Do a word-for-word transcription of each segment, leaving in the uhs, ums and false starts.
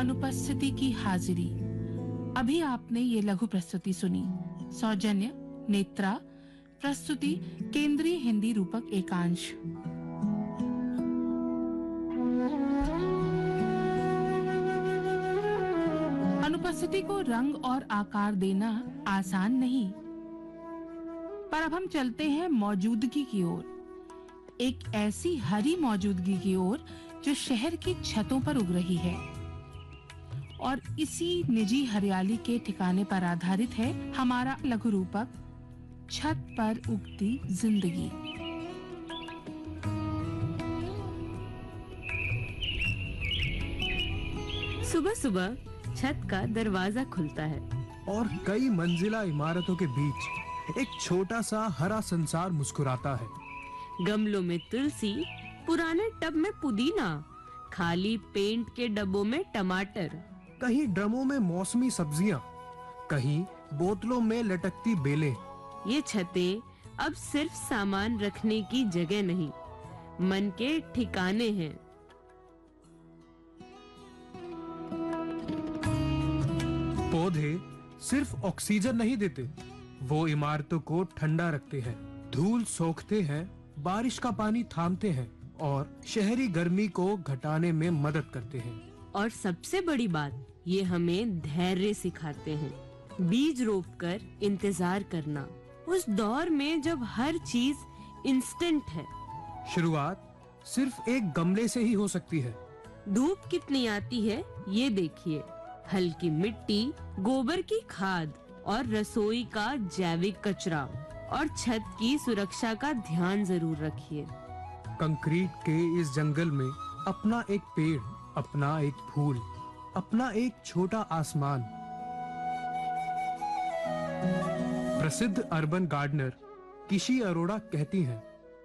अनुपस्थिति की हाजिरी। अभी आपने ये लघु प्रस्तुति सुनी। सौजन्य नेत्रा। प्रस्तुति केंद्रीय हिंदी रूपक एकांश। अनुपस्थिति को रंग और आकार देना आसान नहीं, पर अब हम चलते हैं मौजूदगी की ओर। एक ऐसी हरी मौजूदगी की ओर जो शहर की छतों पर उग रही है, और इसी निजी हरियाली के ठिकाने पर आधारित है हमारा लघु रूपक छत पर उगती जिंदगी। सुबह सुबह छत का दरवाजा खुलता है और कई मंजिला इमारतों के बीच एक छोटा सा हरा संसार मुस्कुराता है। गमलों में तुलसी, पुराने टब में पुदीना, खाली पेंट के डब्बों में टमाटर, कहीं ड्रमों में मौसमी सब्जियां, कहीं बोतलों में लटकती बेलें। ये छतें अब सिर्फ सामान रखने की जगह नहीं, मन के ठिकाने हैं। पौधे सिर्फ ऑक्सीजन नहीं देते, वो इमारतों को ठंडा रखते हैं, धूल सोखते हैं, बारिश का पानी थामते हैं और शहरी गर्मी को घटाने में मदद करते हैं। और सबसे बड़ी बात, ये हमें धैर्य सिखाते हैं। बीज रोपकर इंतजार करना, उस दौर में जब हर चीज इंस्टेंट है। शुरुआत सिर्फ एक गमले से ही हो सकती है। धूप कितनी आती है ये देखिए। हल्की मिट्टी, गोबर की खाद और रसोई का जैविक कचरा, और छत की सुरक्षा का ध्यान जरूर रखिए। कंक्रीट के इस जंगल में अपना एक पेड़, अपना एक फूल, अपना एक छोटा आसमान। प्रसिद्ध अर्बन गार्डनर किशी अरोड़ा कहती हैं,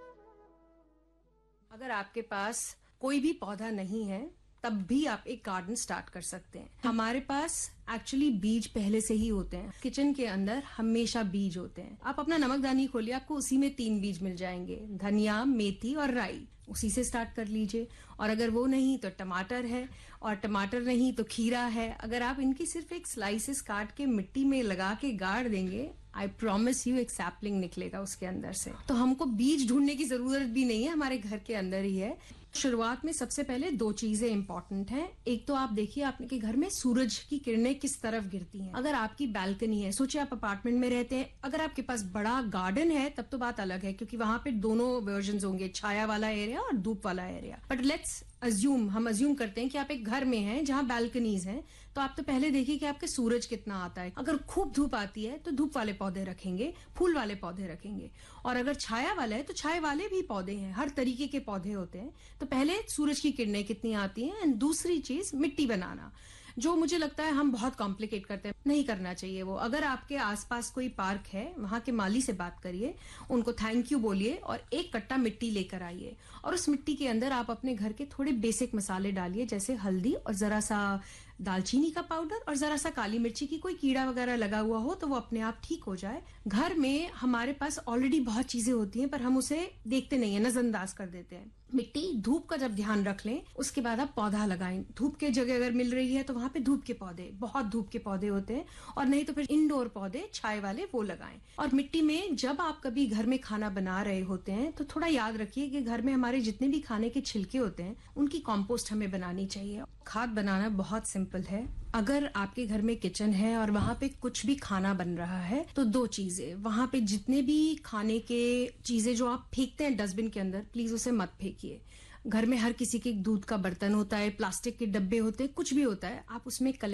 अगर आपके पास कोई भी पौधा नहीं है तब भी आप एक गार्डन स्टार्ट कर सकते हैं। हमारे पास एक्चुअली बीज पहले से ही होते हैं। किचन के अंदर हमेशा बीज होते हैं। आप अपना नमकदानी खोलिए, आपको उसी में तीन बीज मिल जाएंगे, धनिया, मेथी और राई। उसी से स्टार्ट कर लीजिए। और अगर वो नहीं तो टमाटर है, और टमाटर नहीं तो खीरा है। अगर आप इनकी सिर्फ एक स्लाइसेस काट के मिट्टी में लगा के गाड़ देंगे, आई प्रॉमिस यू एक सैपलिंग निकलेगा उसके अंदर से। तो हमको बीज ढूंढने की जरूरत भी नहीं है, हमारे घर के अंदर ही है। शुरुआत में सबसे पहले दो चीजें इंपॉर्टेंट हैं। एक तो आप देखिए आपके घर में सूरज की किरणें किस तरफ गिरती हैं। अगर आपकी बैल्कनी है, सोचिए आप अपार्टमेंट में रहते हैं, अगर आपके पास बड़ा गार्डन है तब तो बात अलग है, क्योंकि वहां पे दोनों वर्जन होंगे, छाया वाला एरिया और धूप वाला एरिया। बट लेट्स अज्यूम, हम अज्यूम करते हैं कि आप एक घर में हैं जहां बैल्कनीज हैं, तो आप तो पहले देखिए कि आपके सूरज कितना आता है। अगर खूब धूप आती है तो धूप वाले पौधे रखेंगे, फूल वाले पौधे रखेंगे। और अगर छाया वाला है तो छाया वाले भी पौधे हैं, हर तरीके के पौधे होते हैं। तो पहले सूरज की किरणें कितनी आती हैं, एंड दूसरी चीज मिट्टी बनाना, जो मुझे लगता है हम बहुत कॉम्प्लिकेट करते हैं, नहीं करना चाहिए वो। अगर आपके आसपास कोई पार्क है, वहां के माली से बात करिए, उनको थैंक यू बोलिए और एक कट्टा मिट्टी लेकर आइए, और उस मिट्टी के अंदर आप अपने घर के थोड़े बेसिक मसाले डालिए, जैसे हल्दी और जरा सा दालचीनी का पाउडर और जरा सा काली मिर्ची की, कोई कीड़ा वगैरह लगा हुआ हो तो वो अपने आप ठीक हो जाए। घर में हमारे पास ऑलरेडी बहुत चीजें होती हैं, पर हम उसे देखते नहीं है, नजरअंदाज कर देते हैं। मिट्टी, धूप का जब ध्यान रख लें, उसके बाद आप पौधा लगाएं। धूप के जगह अगर मिल रही है तो वहां पे धूप के पौधे, बहुत धूप के पौधे होते हैं, और नहीं तो फिर इंडोर पौधे छाए वाले वो लगाएं। और मिट्टी में जब आप कभी घर में खाना बना रहे होते हैं तो थोड़ा याद रखिए कि घर में हमारे जितने भी खाने के छिलके होते हैं उनकी कॉम्पोस्ट हमें बनानी चाहिए। खाद बनाना बहुत सिंपल है। अगर आपके घर में किचन है और वहां पे कुछ भी खाना बन रहा है तो दो चीजें, वहां पे जितने भी खाने के चीजें जो आप फेंकते हैं डस्टबिन के अंदर, प्लीज उसे मत फेंकिए। घर में हर किसी के दूध का बर्तन होता है, प्लास्टिक के डब्बे होते हैं, कुछ भी होता है, आप उसमें